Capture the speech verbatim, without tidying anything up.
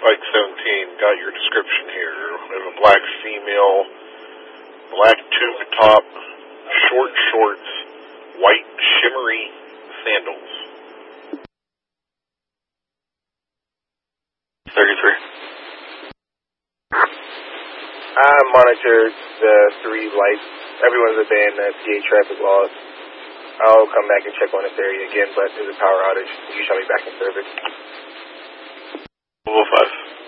Pike seventeen, got your description here. We have a black female, black tube top, short shorts, white shimmery sandals. thirty-three. I monitored the three lights. Everyone's obeying the P A traffic laws. I'll come back and check on this area again, but there's a power outage. You shall be back in service. Level five.